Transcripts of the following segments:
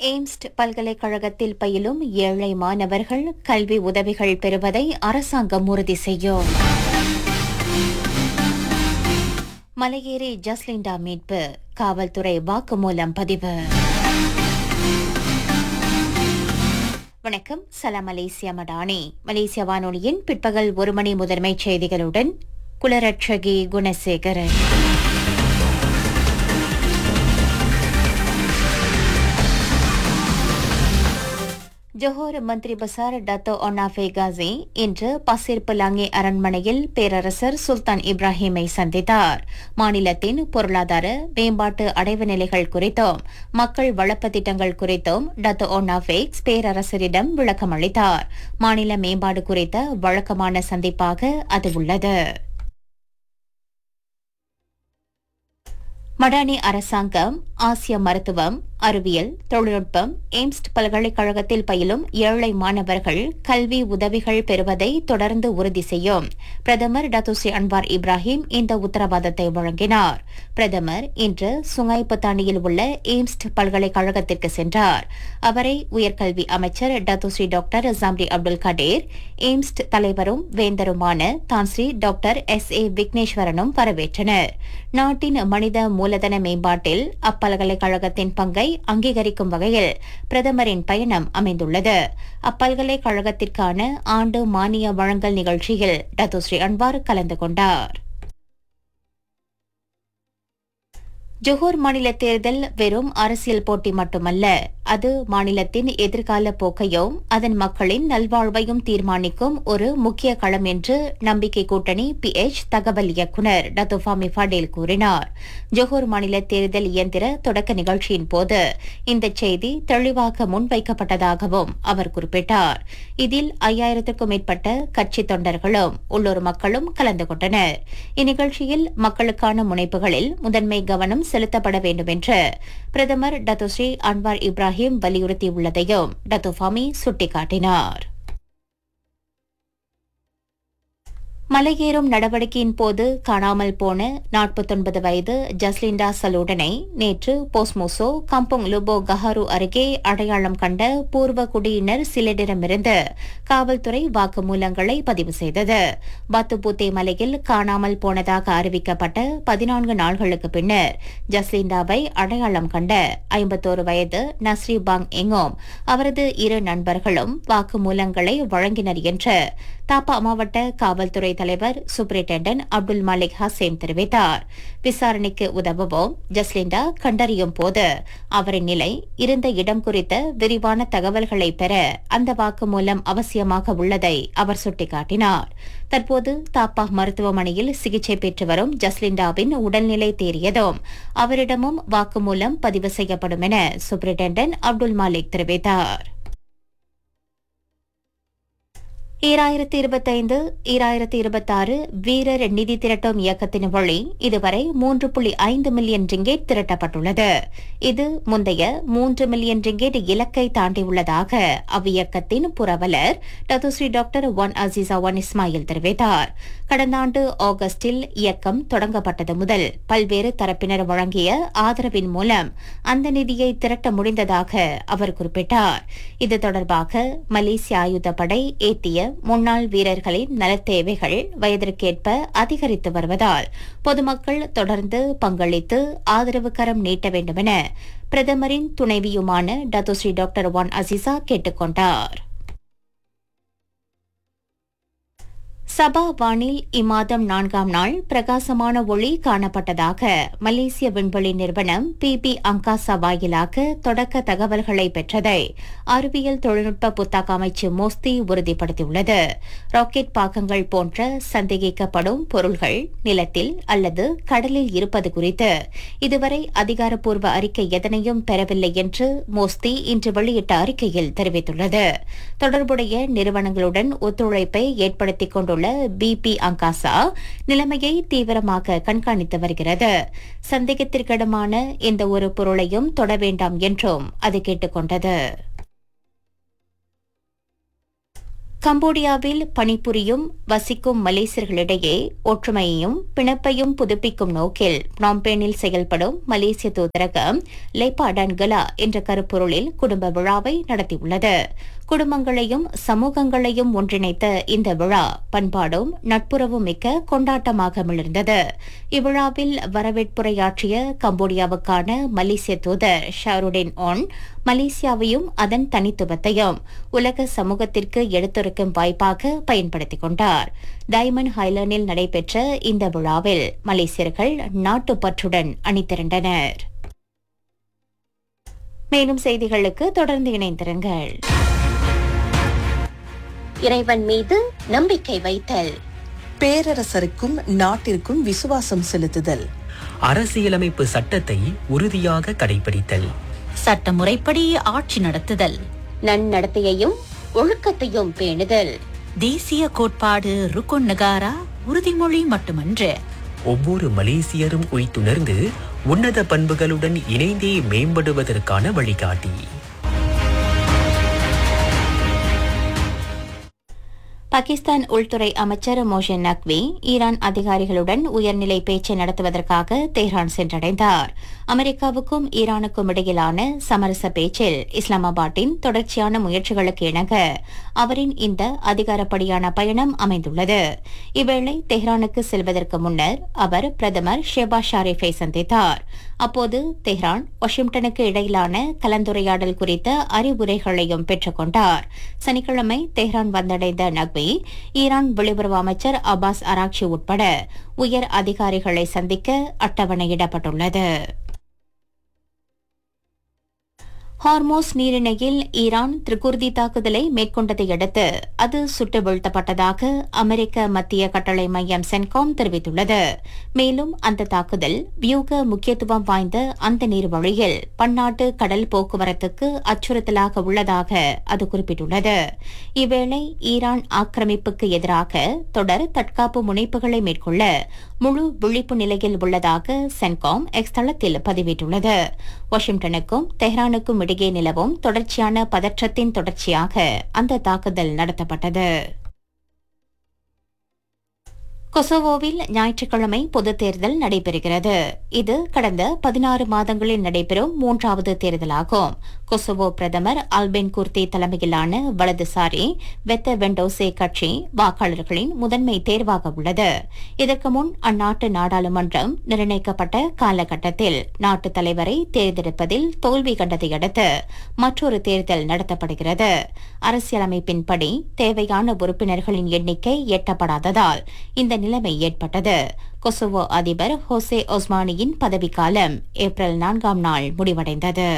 எய்ம்ஸ்ட் பல்கலைக்கழகத்தில் பயிலும் ஏழை மாணவர்கள் கல்வி உதவிகள் பெறுவதை அரசாங்கம் உறுதி செய்யும். மலையேறி ஜஸ்லிண்டா மீட்பு, காவல்துறை வாக்குமூலம் பதிவு. வணக்கம், சலாம் மலேசியா மடானி. மலேசிய வானொலியின் பிற்பகல் 1 மணி முதன்மைச் செய்திகளுடன் குலரட்சகி குணசேகரன். ஜொஹோர் மந்திரி பசார் டத்தோ ஒன்னாஃபே காசி இன்று பசிர் பிலாங்கே அரண்மனையில் பேரரசர் சுல்தான் இப்ராஹிமை சந்தித்தார். மாநிலத்தின் பொருளாதார மேம்பாட்டு அடைவு நிலைகள் குறித்தும் மக்கள் வளர்ப்பு திட்டங்கள் குறித்தும் டத்தோ ஒன்னாஃபே பேரரசரிடம் விளக்கம் அளித்தார். மாநில மேம்பாடு குறித்த வழக்கமான சந்திப்பாக அது உள்ளது. மடானி அரசாங்கம் ஆசிய மருத்துவம், அறிவியல், தொழில்நுட்பம், எய்ம்ஸ்ட் பல்கலைக்கழகத்தில் பயிலும் ஏழை மாணவர்கள் கல்வி உதவிகள் பெறுவதை தொடர்ந்து உறுதி செய்யும். பிரதமர் டத்துஸ்ரீ அன்வார் இப்ராஹிம் இந்த உத்தரவாதத்தை வழங்கினார். பிரதமர் இன்று சுங்காய் பத்தானியில் உள்ள எய்ம்ஸ்ட் பல்கலைக்கழகத்திற்கு சென்றார். அவரை உயர்கல்வி அமைச்சர் டத்துஸ்ரீ டாக்டர் ஜாம்ரி அப்துல் கடேர், எய்ம்ஸ்ட் தலைவரும் வேந்தருமான தான்ஸ்ரீ டாக்டர் SA விக்னேஸ்வரனும் வரவேற்றனர். நாட்டின் மனித மூலதன மேம்பாட்டில் அப்பல்கலைக்கழகத்தின் பங்கை அங்கீகரிக்கும் வகையில் பிரதமரின் பயணம் அமைந்துள்ளது. அப்பல்கலைக்கழகத்திற்கான ஆண்டு மானிய வழங்கல் நிகழ்ச்சியில் டத்துஸ்ரீ அன்வார் கலந்து கொண்டார். ஜொஹோர் மாநில தேர்தல் வெறும் அரசியல் போட்டி மட்டுமல்ல, அது மாநிலத்தின் எதிர்கால போக்கையும் அதன் மக்களின் நல்வாழ்வையும் தீர்மானிக்கும் ஒரு முக்கிய களம் என்று நம்பிக்கை கூட்டணி PH தகவல் இயக்குநர் டத்தோஃபாமி ஃபடேல் கூறினார். ஜொஹோர் மாநில தேர்தல் இயந்திர தொடக்க நிகழ்ச்சியின் போது இந்த செய்தி தெளிவாக முன்வைக்கப்பட்டதாகவும் அவர் குறிப்பிட்டார். இதில் 5000க்கும் மேற்பட்ட கட்சி தொண்டர்களும் உள்ளூர் மக்களும் கலந்து கொண்டனர். இந்நிகழ்ச்சியில் மக்களுக்கான முனைப்புகளில் முதன்மை கவனம் செலுத்தப்பட வேண்டும் என்று பிரதமர் டத்துஸ்ரீ அன்வார் இப்ராஹிம் வலியுறுத்தியுள்ளதையும் டத்தோஃபாமி சுட்டிக்காட்டினார். மலையேறும் நடவடிக்கையின் போது காணாமல் போன 49 வயது ஜஸ்லிண்டா சலூடனை நேற்று போஸ்மோசோ கம்புங் லுபோ கஹாரு அருகே அடையாளம் கண்ட பூர்வ குடியினர் சிலரிடமிருந்து காவல்துறை வாக்குமூலங்களை பதிவு செய்தது. பத்துபூத்தே மலையில் காணாமல் போனதாக அறிவிக்கப்பட்ட 14 நாள்களுக்கு பின்னர் ஜஸ்லிண்டாவை அடையாளம் கண்ட 51 வயது நஸ்ரி பாங் எங்கோம் அவரது 2 நண்பர்களும் வாக்குமூலங்களை வழங்கினர் என்று தாப்பா மாவட்ட காவல்துறை தலைவர் சூப்பரிண்டென்டன்ட் அப்துல் மாலிக் ஹசேம் தெரிவித்தார். விசாரணைக்கு உதவவும் ஜஸ்லிண்டா கண்டறியும் போது அவரின் நிலை, இருந்த இடம் குறித்த விரிவான தகவல்களை பெற அந்த வாக்குமூலம் அவசியமாக உள்ளதை அவர் சுட்டிக்காட்டினார். தற்போது தாப்பா மருத்துவமனையில் சிகிச்சை பெற்று வரும் ஜஸ்லிண்டாவின் உடல்நிலை தேறியதும் அவரிடமும் வாக்குமூலம் பதிவு செய்யப்படும் என சூப்பரிண்டென்டன்ட் அப்துல் மாலிக் தெரிவித்தார். 2025-2026 வீரர் நிதி திரட்டும் இயக்கத்தின் வழி இதுவரை 3.5 மில்லியன் ரிங்கெட் திரட்டப்பட்டுள்ளது. இது முந்தைய 3 மில்லியன் ரிங்கெட் இலக்கை தாண்டியுள்ளதாக அவ்வியக்கத்தின் புரவலர் Datuk Seri doctor one Azizah one Ismail தெரிவித்தார். கடந்த ஆண்டு ஆகஸ்டில் இயக்கம் தொடங்கப்பட்டது முதல் பல்வேறு தரப்பினர் வழங்கிய ஆதரவின் மூலம் அந்த நிதியை திரட்ட முடிந்ததாக அவர் குறிப்பிட்டார். இது தொடர்பாக மலேசிய ஆயுதப்படை ஏத்திய முன்னாள் வீரர்களின் நலத்தேவைகள் வயதிற்கேற்ப அதிகரித்து வருவதால் பொதுமக்கள் தொடர்ந்து பங்களித்து ஆதரவு கரம் நீட்ட வேண்டுமென பிரதமரின் துணைவியுமான டத்துஸ்ரீ டாக்டர் ஒன் அசீசா கேட்டுக் கொண்டார். சபா வானில் இம்மாதம் 4ஆம் நாள் பிரகாசமான ஒளி காணப்பட்டதாக மலேசிய விண்வெளி நிறுவனம் PP அங்காசா வாயிலாக தொடக்க தகவல்களை பெற்றதை அறிவியல் தொழில்நுட்ப புத்தாக்க அமைச்சு மோஸ்தி உறுதிப்படுத்தியுள்ளது. ராக்கெட் பாகங்கள் போன்ற சந்தேகிக்கப்படும் பொருள்கள் நிலத்தில் அல்லது கடலில் இருப்பது குறித்து இதுவரை அதிகாரப்பூர்வ அறிக்கை எதனையும் பெறவில்லை என்று மோஸ்தி இன்று வெளியிட்ட அறிக்கையில் தெரிவித்துள்ளது. தொடர்புடைய நிறுவனங்களுடன் ஒத்துழைப்பை ஏற்படுத்திக் கொண்டுள்ள BP அங்காசா நிலைமையை தீவிரமாக கண்காணித்து வருகிறது. சந்தேகத்திற்கிடமான எந்த ஒரு பொருளையும் தொட வேண்டாம் என்றும் அது கேட்டுக் கொண்டது. கம்போடியாவில் பணிபுரியும் வசிக்கும் மலேசியர்களிடையே ஒற்றுமையையும் பிணைப்பையும் புதுப்பிக்கும் நோக்கில் பினாம்பேனில் செயல்படும் மலேசிய தூதரகம் லேபாடன் கலா என்ற கருப்பொருளில் குடும்ப விழாவை நடத்தியுள்ளது. குடும்பங்களையும் சமூகங்களையும் ஒன்றிணைத்த இந்த விழா பண்பாடும் நட்புறவும் மிக்க கொண்டாட்டமாக மிளர்ந்தது. இவ்விழாவில் வரவேற்புரையாற்றிய கம்போடியாவுக்கான மலேசிய தூதர் ஷாருடின் ஒன் மலேசியாவையும் அதன் தனித்துவத்தையும் உலக சமூகத்திற்கு எடுத்துரைக்கும் வாய்ப்பாக பயன்படுத்திக் கொண்டார். டைமண்ட் ஹைலண்டில் நடைபெற்ற இந்த விழாவில் மலேசியர்கள் நாட்டுப்பற்றுடன் அணிதிரண்டனர். மேலும் செய்திகளுக்கு தொடர்ந்து இணைந்திருங்கள். இறைவன் மீது நம்பிக்கை வைத்தல், பேரரசருக்கும் நாட்டிற்கும் விசுவாசம் செலுத்துதல், அரசியலமைப்பு சட்டத்தை உறுதியாக கடைபிடித்தல், சட்டமுறைப்படி ஆட்சி நடத்துதல், நன்னடத்தையையும் ஒழுக்கத்தையும் பேணுதல், தேசிய கோட்பாடு ருக்குன் நகாரா உறுதிமொழி மட்டுமன்று, ஒவ்வொரு மலேசியரும் உய்த்துணர்ந்து உன்னத பண்புகளுடன் இணைந்தே மேம்படுவதற்கான வழிகாட்டி. பாகிஸ்தான் உள்துறை அமைச்சர் மோஷன் நக்வி ஈரான் அதிகாரிகளுடன் உயர்நிலை பேச்சை நடத்துவதற்காக தெஹ்ரான் சென்றடைந்தார். அமெரிக்காவுக்கும் ஈரானுக்கும் இடையிலான சமரச பேச்சில் இஸ்லாமாபாத்தின் தொடர்ச்சியான முயற்சிகளுக்கு இணங்க அவரின் இந்த அதிகாரப்படியான பயணம் அமைந்துள்ளது. இவ்வேளை தெஹ்ரானுக்கு செல்வதற்கு முன்னர் அவர் பிரதமர் ஷெபாஸ் ஷரீஃபை சந்தித்தார். அப்போது தெஹ்ரான் வாஷிங்டனுக்கு இடையிலான கலந்துரையாடல் குறித்த அறிவுரைகளையும் பெற்றுக் கொண்டார். சனிக்கிழமை தெஹ்ரான் வந்தடைந்த நக்வி ஈரான் வெளியுறவு அமைச்சர் அப்பாஸ் அராக்சி உட்பட உயர் அதிகாரிகளை சந்திக்க அட்டவணையிடப்பட்டுள்ளது. ஹார்மோஸ் நீரிணையில் ஈரான் திரிகுர்தி தாக்குதலை மேற்கொண்டதை அடுத்து அது சுட்டு வீழ்த்தப்பட்டதாக அமெரிக்க மத்திய கட்டளை மையம் சென்காம் தெரிவித்துள்ளது. மேலும் அந்த தாக்குதல் வியூக முக்கியத்துவம் வாய்ந்த அந்த நீர்வழியில் பன்னாட்டு கடல் போக்குவரத்துக்கு அச்சுறுத்தலாக உள்ளதாக அது குறிப்பிட்டுள்ளது. இவ்வேளை ஈரான் ஆக்கிரமிப்புக்கு எதிராக தொடர் தற்காப்பு முனைப்புகளை மேற்கொள்ள முழு விழிப்பு நிலையில் உள்ளதாக சென்காம் எக்ஸ் தளத்தில் பதிவிட்டுள்ளது. வாஷிங்டனுக்கும் தெஹ்ரானுக்கும் இடையே நிலவும் தொடர்ச்சியான பதற்றத்தின் தொடர்ச்சியாக அந்த தாக்குதல் நடத்தப்பட்டது. கொசோவோவில் ஞாயிற்றுக்கிழமை பொதுத் தேர்தல் நடைபெறுகிறது. இது கடந்த 16 மாதங்களில் நடைபெறும் 3வது தேர்தலாகும். கொசோவோ பிரதமர் அல்பென் குர்தி தலைமையிலான வலதுசாரி வெத்த வெண்டோசே கட்சி வாக்காளர்களின் முதன்மை தேர்வாக உள்ளது. இதற்கு முன் அந்நாட்டு நாடாளுமன்றம் நிர்ணயிக்கப்பட்ட காலகட்டத்தில் நாட்டு தலைவரை தேர்ந்தெடுப்பதில் தோல்வி கண்டதை அடுத்து மற்றொரு தேர்தல் நடத்தப்படுகிறது. அரசியலமைப்பின்படி தேவையான உறுப்பினர்களின் எண்ணிக்கை எட்டப்படாததால் இந்த நிலைமை ஏற்பட்டது. கொசோவோ அதிபர் ஹோசே ஒஸ்மானியின் பதவிக்காலம் ஏப்ரல் 4ஆம் நாள் முடிவடைந்தது.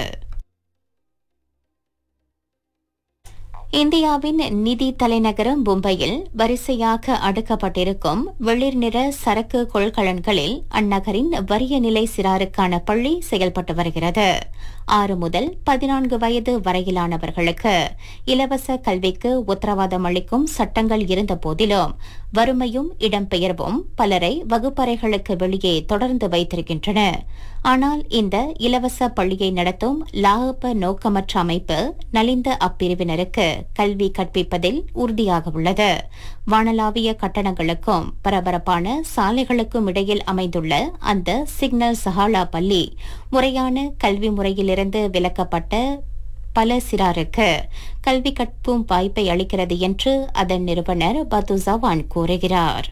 இந்தியாவின் நிதி தலைநகரம் மும்பையில் வரிசையாக அடுக்கப்பட்டிருக்கும் வெளிர் நிற சரக்கு கொள்கலன்களில் அந்நகரின் வறிய நிலை சிறாருக்கான பள்ளி செயல்பட்டு வருகிறது. 6 முதல் 14 வயது வரையிலானவர்களுக்கு இலவச கல்விக்கு உத்தரவாதம் அளிக்கும் சட்டங்கள் இருந்த போதிலும் வறுமையும் இடம்பெயர்வும் பலரை வகுப்பறைகளுக்கு வெளியே தொடர்ந்து வைத்திருக்கின்றன. ஆனால் இந்த இலவச பள்ளியை நடத்தும் லாப நோக்கமற்ற அமைப்பு நலிந்த அப்பிரிவினருக்கு கல்வி கற்பிப்பதில் உறுதியாக உள்ளது. வானளாவிய கட்டணங்களுக்கும் பரபரப்பான சாலைகளுக்கும் இடையில் அமைந்துள்ள அந்த சிக்னல் சஹாலா பள்ளி முறையான கல்வி முறையிலிருந்து விலக்கப்பட்ட பல சிறாருக்கு கல்வி கற்கும் வாய்ப்பை அளிக்கிறது என்று அதன் நிறுவனர் பத்து ஜவான் கூறுகிறார்.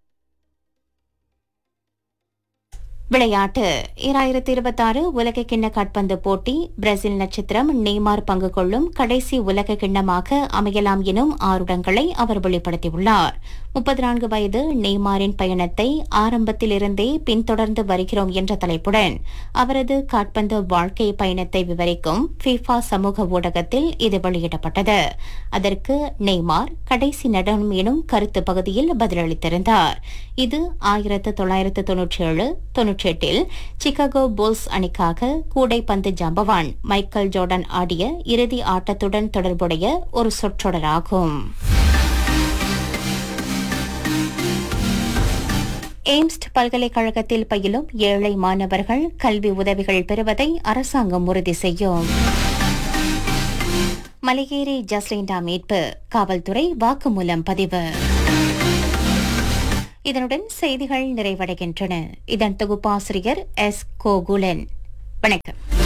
விளையாட்டு 2026 உலக கிண்ண காற்பந்து போட்டி பிரேசில் நட்சத்திரம் நெய்மார் பங்கு கொள்ளும் கடைசி உலக கிண்ணமாக அமையலாம் எனும் ஆருடங்களை அவர் வெளிப்படுத்தியுள்ளார். 34 வயது நெய்மாரின் பயணத்தை ஆரம்பத்திலிருந்தே பின்தொடர்ந்து வருகிறோம் என்ற தலைப்புடன் அவரது காற்பந்து வாழ்க்கை பயணத்தை விவரிக்கும் ஃபிஃபா சமூக ஊடகத்தில் இது வெளியிடப்பட்டது. அதற்கு நெய்மார் கடைசி நடனம் எனும் கருத்து பகுதியில் பதிலளித்திருந்தார். இது 1997-98 சிகாகோ புல்ஸ் அணிக்காக கூடைப்பந்து ஜாம்பவான் மைக்கேல் ஜோர்டன் ஆடிய இறுதி ஆட்டத்துடன் தொடர்புடைய ஒரு சொற்றொடராகும். எய்ம்ஸ்ட் பல்கலைக்கழகத்தில் பயிலும் ஏழை மாணவர்கள் கல்வி உதவிகள் பெறுவதை அரசாங்கம் உறுதி செய்யும். மலையேறி ஜஸ்லிண்டா மீட்பு காவல்துறை வாக்குமூலம் பதிவு. இதனுடன் செய்திகள் நிறைவடைகின்றன. இதன் தொகுப்பாசிரியர் எஸ் கோகுலன். வணக்கம்.